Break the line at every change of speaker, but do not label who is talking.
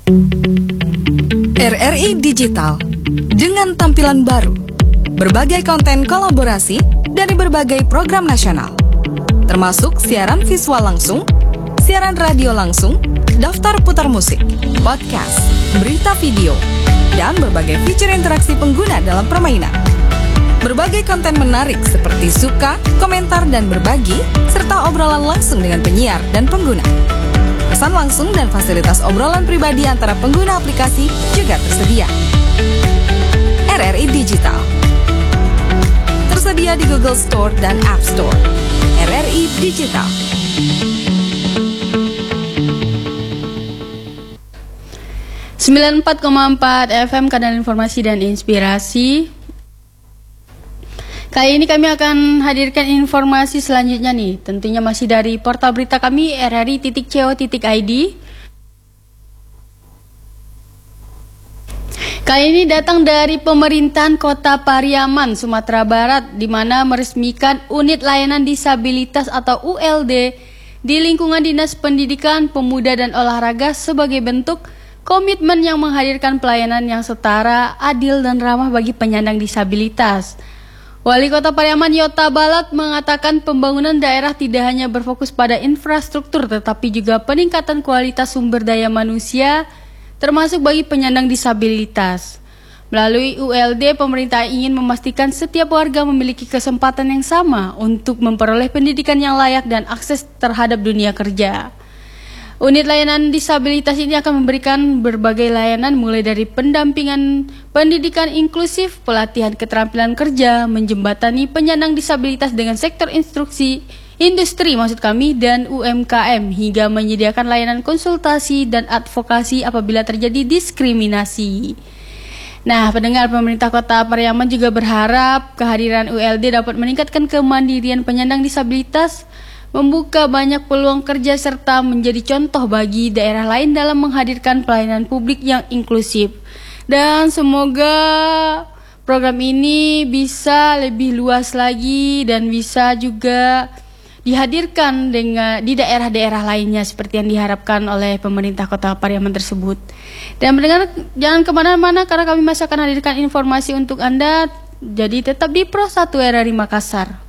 RRI Digital dengan tampilan baru, berbagai konten kolaborasi dari berbagai program nasional, termasuk siaran visual langsung, siaran radio langsung, daftar putar musik, podcast, berita video, dan berbagai fitur interaksi pengguna dalam permainan. Berbagai konten menarik seperti suka, komentar, dan berbagi, serta obrolan langsung dengan penyiar dan pengguna. Pesan langsung dan fasilitas obrolan pribadi antara pengguna aplikasi juga tersedia. RRI Digital tersedia di Google Store dan App Store. RRI Digital.
Sembilan 94,4 FM, kanal informasi dan inspirasi. Kali ini kami akan hadirkan informasi selanjutnya nih, tentunya masih dari portal berita kami rri.co.id. Kali ini datang dari pemerintahan Kota Pariaman, Sumatera Barat, di mana meresmikan unit layanan disabilitas atau ULD di lingkungan Dinas Pendidikan, Pemuda dan Olahraga sebagai bentuk komitmen yang menghadirkan pelayanan yang setara, adil dan ramah bagi penyandang disabilitas. Wali Kota Pariaman Yota Balat mengatakan pembangunan daerah tidak hanya berfokus pada infrastruktur tetapi juga peningkatan kualitas sumber daya manusia termasuk bagi penyandang disabilitas. Melalui ULD, pemerintah ingin memastikan setiap warga memiliki kesempatan yang sama untuk memperoleh pendidikan yang layak dan akses terhadap dunia kerja. Unit layanan disabilitas ini akan memberikan berbagai layanan mulai dari pendampingan pendidikan inklusif, pelatihan keterampilan kerja, menjembatani penyandang disabilitas dengan sektor industri dan UMKM, hingga menyediakan layanan konsultasi dan advokasi apabila terjadi diskriminasi. Nah, pendengar, pemerintah Kota Pariaman juga berharap kehadiran ULD dapat meningkatkan kemandirian penyandang disabilitas, membuka banyak peluang kerja serta menjadi contoh bagi daerah lain dalam menghadirkan pelayanan publik yang inklusif. Dan semoga program ini bisa lebih luas lagi dan bisa juga dihadirkan di daerah-daerah lainnya seperti yang diharapkan oleh pemerintah Kota Pariaman tersebut. Dan mendengar, jangan kemana-mana karena kami masih akan hadirkan informasi untuk Anda. Jadi tetap di Pro 1 RRI Makassar.